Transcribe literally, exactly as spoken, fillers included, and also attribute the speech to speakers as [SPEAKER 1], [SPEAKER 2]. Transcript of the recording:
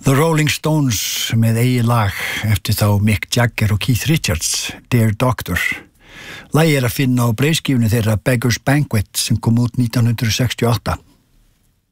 [SPEAKER 1] The Rolling Stones með eigi lag eftir þá Mick Jagger og Keith Richards, Dear Doctor. Lagið er að finna á breiðskífunni þeirra Beggar's Banquet sem kom út nítján hundruð sextíu og átta.